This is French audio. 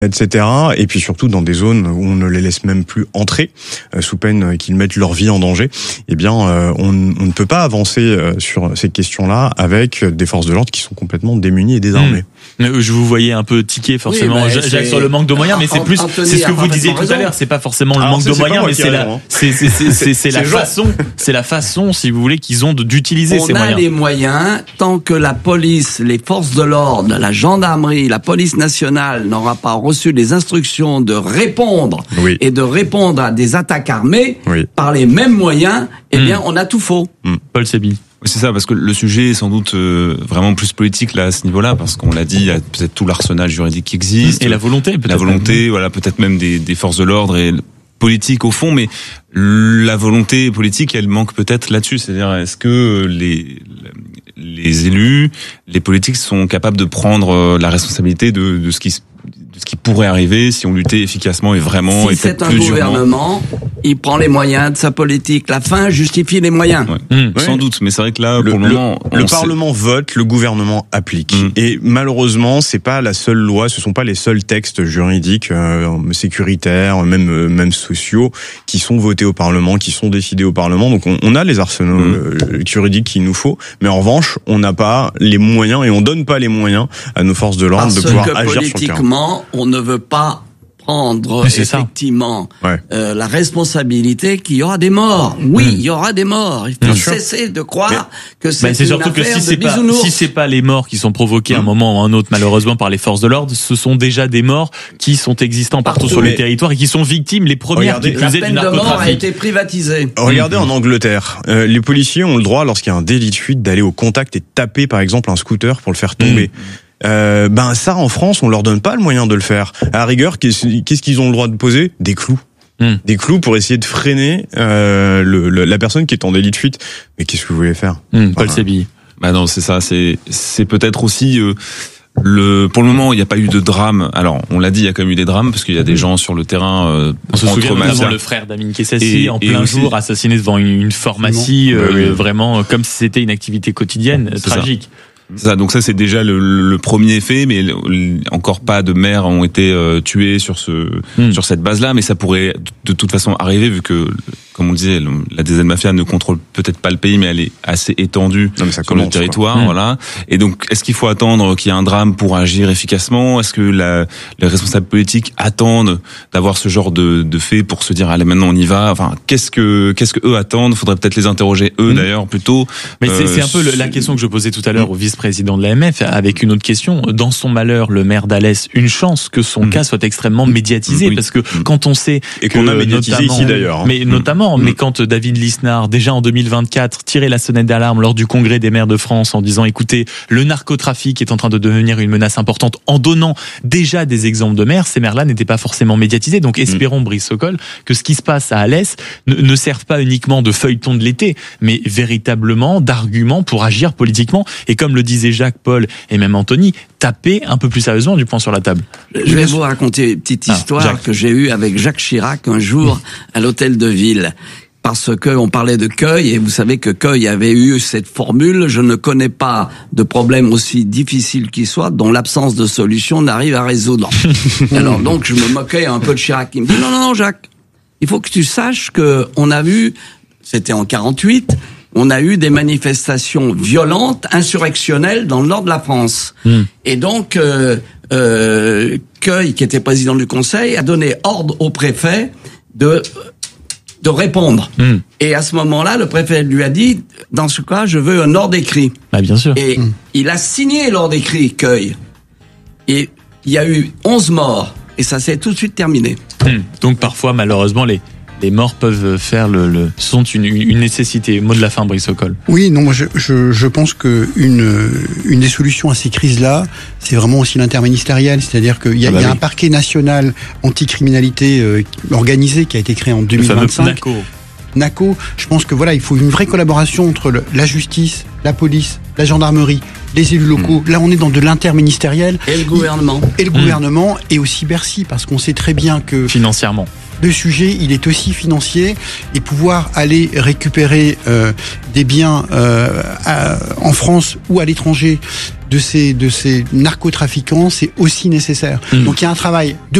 etc. Et puis surtout dans des zones où on ne les laisse même plus entrer, sous peine qu'ils mettent leur vie en danger, eh bien on ne peut pas avancer sur ces questions-là avec des forces de l'ordre qui sont complètement démunies et désarmées. Je vous voyais un peu tiquer forcément, Jacques, sur le manque de moyens, mais c'est plus, c'est ce que vous disiez tout à l'heure, c'est pas forcément le manque de moyens, mais c'est la façon, si vous voulez, qu'ils ont d'utiliser ces moyens. On a les moyens, tant que la police, les forces de l'ordre, la gendarmerie, la police nationale n'aura pas reçu les instructions de répondre et de répondre à des attaques armées par les mêmes moyens, eh bien, on a tout faux. Paul Sébille. Oui, c'est ça, parce que le sujet est sans doute vraiment plus politique là à ce niveau-là, parce qu'on l'a dit, il y a peut-être tout l'arsenal juridique qui existe et la volonté, peut-être. La volonté, voilà, peut-être même des forces de l'ordre et politique au fond, mais la volonté politique, elle manque peut-être là-dessus. C'est-à-dire, est-ce que les élus, les politiques sont capables de prendre la responsabilité de ce qui pourrait arriver si on luttait efficacement et vraiment si et peut-être plus durement. Si c'est un gouvernement, il prend les moyens de sa politique. La fin justifie les moyens. Sans doute, mais c'est vrai que là, pour le moment... Le Parlement vote, le gouvernement applique. Et malheureusement, c'est pas la seule loi, ce sont pas les seuls textes juridiques, sécuritaires, même sociaux, qui sont votés au Parlement, qui sont décidés au Parlement. Donc on a les arsenaux juridiques qu'il nous faut, mais en revanche, on n'a pas les moyens et on donne pas les moyens à nos forces de l'ordre de pouvoir agir sur le terrain. On ne veut pas prendre effectivement la responsabilité qu'il y aura des morts. Oui, il y aura des morts. Il faut cesser de croire que c'est une affaire de bisounours. Si c'est pas les morts qui sont provoqués à un moment ou à un autre malheureusement par les forces de l'ordre, ce sont déjà des morts qui sont existants partout sur le territoire et qui sont victimes les premières qui plus est du narcotrafic. La peine de mort a été privatisée. Regardez en Angleterre, les policiers ont le droit lorsqu'il y a un délit de fuite d'aller au contact et taper par exemple un scooter pour le faire tomber. Ça en France on leur donne pas le moyen de le faire. À la rigueur, qu'est-ce qu'ils ont le droit de poser? Des clous. Des clous pour essayer de freiner la personne qui est en délit de fuite. Mais qu'est-ce que vous voulez faire? Paul Sébille. Bah non, c'est ça, c'est peut-être aussi pour le moment, il n'y a pas eu de drame. Alors, on l'a dit, il y a quand même eu des drames parce qu'il y a des gens sur le terrain. On se souvient notamment le frère d'Amin Kessassi en plein jour assassiné devant une pharmacie, vraiment comme si c'était une activité quotidienne, tragique. C'est ça, donc ça c'est déjà le premier effet, mais encore pas de maires ont été tués sur cette base-là, mais ça pourrait de toute façon arriver vu que, comme on disait, la DZ Mafia ne contrôle peut-être pas le pays, mais elle est assez étendue sur le territoire, voilà. Et donc, est-ce qu'il faut attendre qu'il y ait un drame pour agir efficacement? Est-ce que les responsables politiques attendent d'avoir ce genre de fait pour se dire allez maintenant on y va? Enfin, qu'est-ce que eux attendent? Faudrait peut-être les interroger eux d'ailleurs plutôt. Mais c'est un peu la question que je posais tout à l'heure au vice-président de l'AMF avec une autre question. Dans son malheur, le maire d'Alès, une chance que son cas soit extrêmement médiatisé parce que quand on sait et qu'on a médiatisé ici d'ailleurs, mais notamment. Mais quand David Lisnard, déjà en 2024, tirait la sonnette d'alarme lors du congrès des maires de France en disant écoutez, le narcotrafic est en train de devenir une menace importante, en donnant déjà des exemples de maires, ces maires-là n'étaient pas forcément médiatisés. Donc espérons, Brice Sokol, que ce qui se passe à Alès ne serve pas uniquement de feuilleton de l'été, mais véritablement d'argument pour agir politiquement. Et comme le disaient Jacques, Paul et même Anthony, taper un peu plus sérieusement du poing sur la table. Je vais vous raconter une petite histoire que j'ai eue avec Jacques Chirac un jour à l'hôtel de ville. Parce que on parlait de Queuil, et vous savez que Queuil avait eu cette formule, je ne connais pas de problème aussi difficile qu'il soit, dont l'absence de solution n'arrive à résoudre. Alors donc, je me moquais un peu de Chirac. Il me dit, non, Jacques, il faut que tu saches que on a vu, c'était en 48, on a eu des manifestations violentes, insurrectionnelles dans le nord de la France. Et donc, Queuil, qui était président du Conseil, a donné ordre au préfet de répondre. Et à ce moment-là, le préfet lui a dit, dans ce cas, je veux un ordre écrit. Ah, bien sûr. Et il a signé l'ordre écrit, Queuil. Et il y a eu 11 morts. Et ça s'est tout de suite terminé. Donc parfois, malheureusement, les morts peuvent faire sont une nécessité. Mot de la fin, Brice Sokol. Oui, non, moi je pense que une des solutions à ces crises-là, c'est vraiment aussi l'interministériel, c'est-à-dire qu'il y a un parquet national anticriminalité organisé qui a été créé en 2025. Le fameux NACO, je pense que il faut une vraie collaboration entre la justice, la police, la gendarmerie, les élus locaux. Là, on est dans de l'interministériel. Et le gouvernement. Et le gouvernement, et aussi Bercy, parce qu'on sait très bien que... Financièrement. Le sujet, il est aussi financier, et pouvoir aller récupérer des biens en France ou à l'étranger de ces narcotrafiquants, c'est aussi nécessaire. Donc il y a un travail de